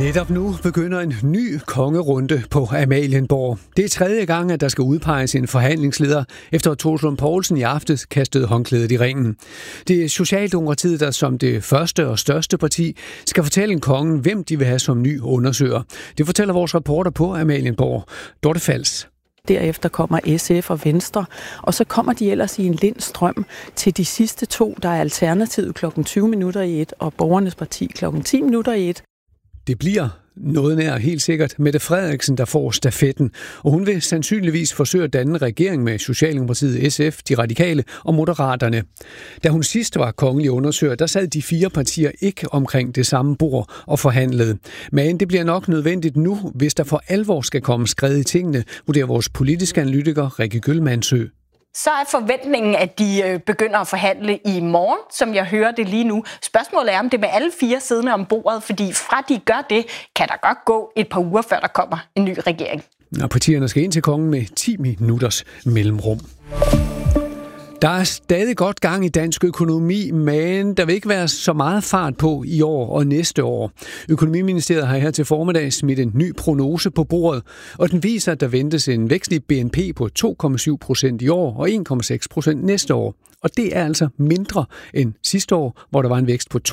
Netop nu begynder en ny kongerunde på Amalienborg. Det er tredje gang, at der skal udpeges en forhandlingsleder, efter at Troels Lund Poulsen i aftes kastede håndklædet i ringen. Det er Socialdemokratiet, der som det første og største parti skal fortælle kongen, hvem de vil have som ny undersøger. Det fortæller vores reporter på Amalienborg, Dorte Fals. Derefter kommer SF og Venstre, og så kommer de ellers i en lind strøm til de sidste to, der er Alternativet klokken 20 minutter i 1 og Borgernes Parti klokken 10 minutter i 1. Det bliver noget nær helt sikkert Mette Frederiksen, der får stafetten, og hun vil sandsynligvis forsøge at danne regering med Socialdemokratiet, SF, De Radikale og Moderaterne. Da hun sidst var kongelig undersøger, der sad de fire partier ikke omkring det samme bord og forhandlede. Men det bliver nok nødvendigt nu, hvis der for alvor skal komme skred i tingene, vurderer vores politiske analytiker Rikke Gyllmandsø. Så er forventningen, at de begynder at forhandle i morgen, som jeg hører det lige nu. Spørgsmålet er, om det med alle fire siddende om bordet, fordi fra de gør det, kan der godt gå et par uger, før der kommer en ny regering. Og partierne skal ind til kongen med 10 minutters mellemrum. Der er stadig godt gang i dansk økonomi, men der vil ikke være så meget fart på i år og næste år. Økonomiministeriet har her til formiddag smidt en ny prognose på bordet, og den viser, at der ventes en vækst i BNP på 2,7% i år og 1,6% næste år. Og det er altså mindre end sidste år, hvor der var en vækst på